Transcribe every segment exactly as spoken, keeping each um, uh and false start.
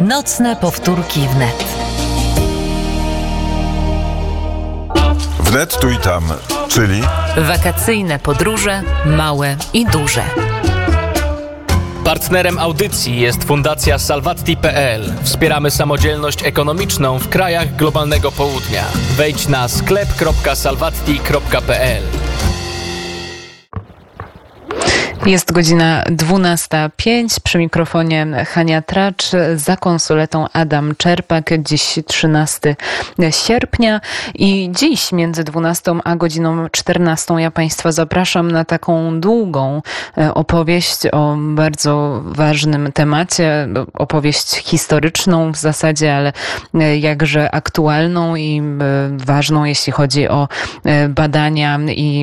Nocne powtórki wnet. Wnet tu i tam, czyli Wakacyjne podróże, małe i duże. Partnerem audycji jest Fundacja Salvatti kropka pe el. Wspieramy samodzielność ekonomiczną w krajach globalnego południa. Wejdź na sklep kropka salvatti kropka pe el. Jest godzina dwunasta pięć, przy mikrofonie Hania Tracz, za konsoletą Adam Czerpak. Dziś trzynastego sierpnia i dziś między dwunastą a godziną czternastą ja Państwa zapraszam na taką długą opowieść o bardzo ważnym temacie, opowieść historyczną w zasadzie, ale jakże aktualną i ważną, jeśli chodzi o badania i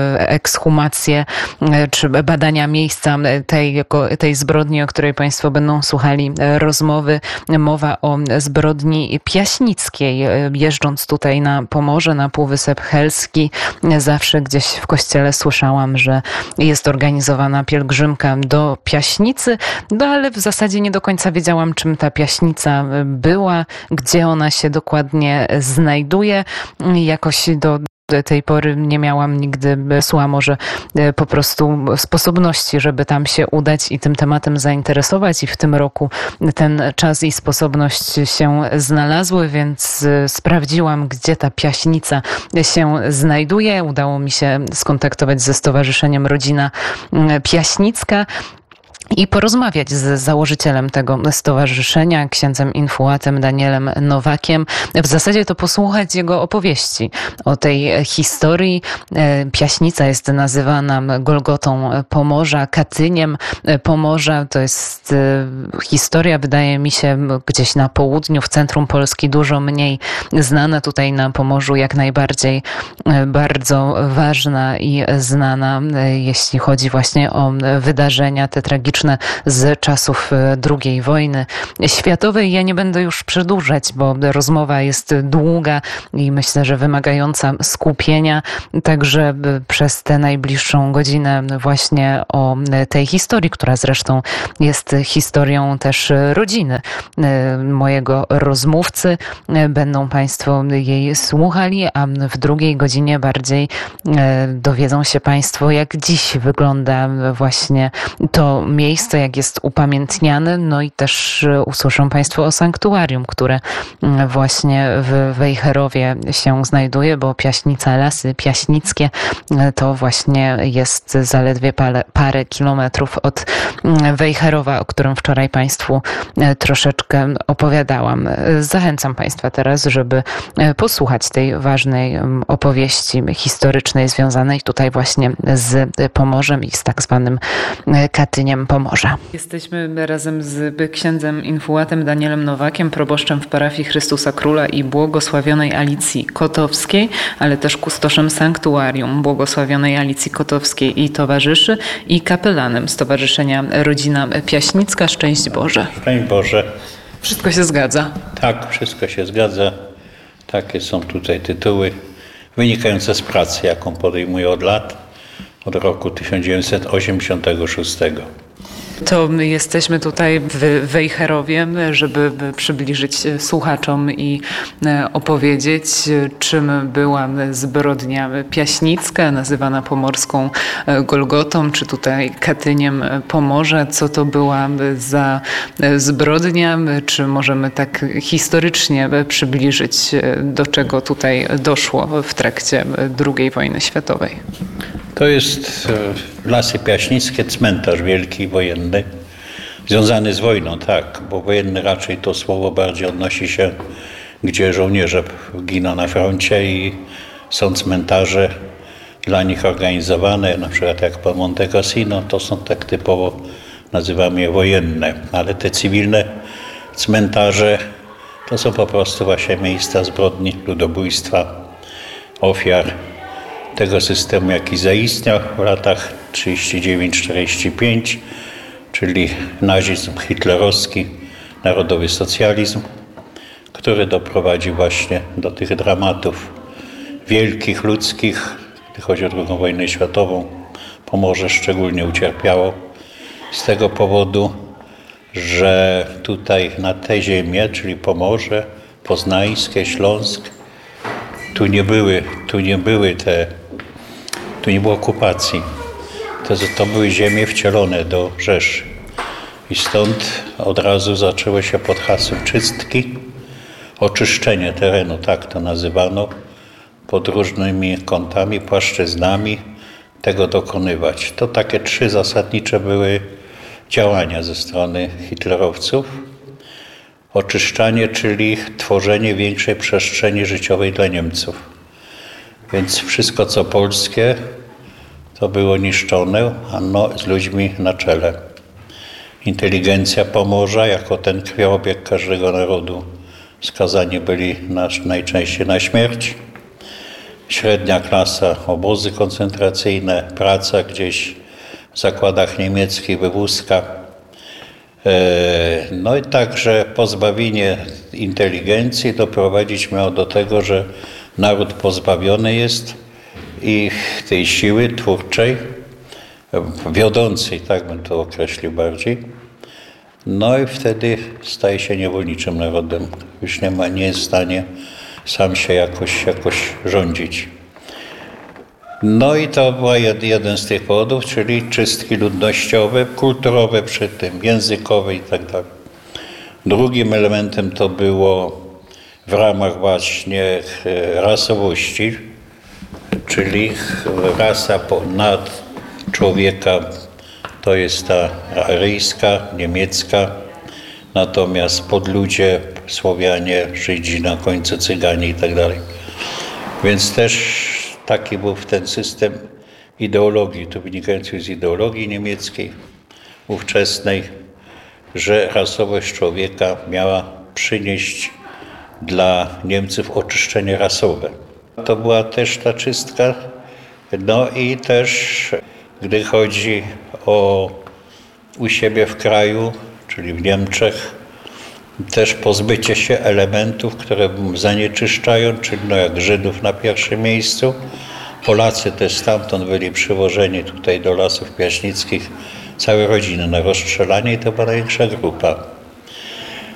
ekshumację, czy badania miejsca tej, tej zbrodni, o której Państwo będą słuchali rozmowy. Mowa o zbrodni piaśnickiej. Jeżdżąc tutaj na Pomorze, na Półwysep Helski, zawsze gdzieś w kościele słyszałam, że jest organizowana pielgrzymka do Piaśnicy, no ale w zasadzie nie do końca wiedziałam, czym ta Piaśnica była, gdzie ona się dokładnie znajduje. Jakoś do Do tej pory nie miałam nigdy sła, może po prostu sposobności, żeby tam się udać i tym tematem zainteresować, i w tym roku ten czas i sposobność się znalazły, więc sprawdziłam, gdzie ta Piaśnica się znajduje. Udało mi się skontaktować ze Stowarzyszeniem Rodzina Piaśnicka i porozmawiać z założycielem tego stowarzyszenia, księdzem infułatem Danielem Nowakiem. W zasadzie to posłuchać jego opowieści o tej historii. Piaśnica jest nazywana Golgotą Pomorza, Katyniem Pomorza. To jest historia, wydaje mi się, gdzieś na południu, w centrum Polski, dużo mniej znana. Tutaj na Pomorzu jak najbardziej bardzo ważna i znana, jeśli chodzi właśnie o wydarzenia te tragiczne z czasów drugiej wojny światowej. Ja nie będę już przedłużać, bo rozmowa jest długa i myślę, że wymagająca skupienia. Także przez tę najbliższą godzinę właśnie o tej historii, która zresztą jest historią też rodziny mojego rozmówcy, będą Państwo jej słuchali, a w drugiej godzinie bardziej dowiedzą się Państwo, jak dziś wygląda właśnie to miejsce, jak jest upamiętniane, no i też usłyszą Państwo o sanktuarium, które właśnie w Wejherowie się znajduje, bo Piaśnica, Lasy Piaśnickie to właśnie jest zaledwie parę, parę kilometrów od Wejherowa, o którym wczoraj Państwu troszeczkę opowiadałam. Zachęcam Państwa teraz, żeby posłuchać tej ważnej opowieści historycznej związanej tutaj właśnie z Pomorzem i z tak zwanym Katyniem Pomorza. Jesteśmy razem z księdzem infułatem Danielem Nowakiem, proboszczem w parafii Chrystusa Króla i błogosławionej Alicji Kotowskiej, ale też kustoszem sanktuarium błogosławionej Alicji Kotowskiej i towarzyszy i kapelanem Stowarzyszenia Rodzina Piaśnicka. Szczęść Boże. Szczęść Boże. Wszystko się zgadza? Tak, wszystko się zgadza. Takie są tutaj tytuły wynikające z pracy, jaką podejmuję od lat, od roku tysiąc dziewięćset osiemdziesiątego szóstego. To my jesteśmy tutaj w Wejherowie, żeby przybliżyć słuchaczom i opowiedzieć, czym była zbrodnia piaśnicka, nazywana pomorską Golgotą, czy tutaj Katyniem Pomorza. Co to była za zbrodnia? Czy możemy tak historycznie przybliżyć, do czego tutaj doszło w trakcie drugiej wojny światowej? To jest Lasy Piaśnickie, cmentarz wielki wojenny, związany z wojną, tak, bo wojenny raczej to słowo bardziej odnosi się, gdzie żołnierze giną na froncie i są cmentarze dla nich organizowane, na przykład jak po Monte Cassino, to są tak typowo, nazywamy je wojenne, ale te cywilne cmentarze to są po prostu właśnie miejsca zbrodni, ludobójstwa, ofiar tego systemu, jaki zaistniał w latach trzydziesty dziewiąty czterdziesty piąty, czyli nazizm hitlerowski, narodowy socjalizm, który doprowadził właśnie do tych dramatów wielkich, ludzkich. Gdy chodzi o drugą wojnę światową, Pomorze szczególnie ucierpiało z tego powodu. że tutaj na tej ziemię, czyli Pomorze, Poznańskie, Śląsk, tu nie były, tu nie były te, tu nie było okupacji. To, to były ziemie wcielone do Rzeszy. I stąd od razu zaczęło się pod hasłem czystki, oczyszczenie terenu, tak to nazywano, pod różnymi kątami, płaszczyznami tego dokonywać. To takie trzy zasadnicze były działania ze strony hitlerowców. Oczyszczanie, czyli tworzenie większej przestrzeni życiowej dla Niemców. Więc wszystko co polskie to było niszczone, a no, z ludźmi na czele. Inteligencja Pomorza, jako ten krwiobieg każdego narodu, skazani byli na, najczęściej na śmierć. Średnia klasa, obozy koncentracyjne, praca gdzieś w zakładach niemieckich, wywózka. No i także pozbawienie inteligencji doprowadzić miało do tego, że naród pozbawiony jest i tej siły twórczej, wiodącej, tak bym to określił bardziej. No i wtedy staje się niewolniczym narodem. Już nie ma, nie jest w stanie sam się jakoś, jakoś rządzić. No i to był jeden z tych powodów, czyli czystki ludnościowe, kulturowe przy tym, językowe i tak dalej. Drugim elementem to było w ramach właśnie rasowości, czyli rasa nad człowieka to jest ta aryjska, niemiecka, natomiast podludzie, Słowianie, Żydzi, na końcu Cyganie i tak dalej. Więc też taki był ten system ideologii, to wynikający z ideologii niemieckiej ówczesnej, że rasowość człowieka miała przynieść dla Niemców oczyszczenie rasowe. To była też ta czystka, no i też gdy chodzi o u siebie w kraju, czyli w Niemczech, też pozbycie się elementów, które zanieczyszczają, czyli no jak Żydów na pierwszym miejscu. Polacy też stamtąd byli przywożeni tutaj do Lasów Piaśnickich, całe rodziny na rozstrzelanie i to była największa grupa.